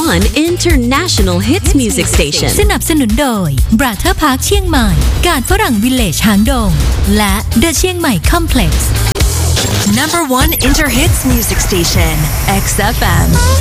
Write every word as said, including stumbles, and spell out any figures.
one international hits music station สนับสนุนโดย Brother Park เชียงใหม่การฝรั่งวิลเลจหางดงและ The เชียงใหม่ Complex Number one Inter Hits music station X F M